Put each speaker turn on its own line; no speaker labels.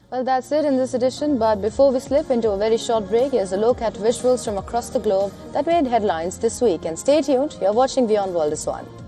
Well, that's it in this edition, but before we slip into a very short break, here's a look at visuals from across the globe that made headlines this week. And stay tuned, you're watching Beyond World is One.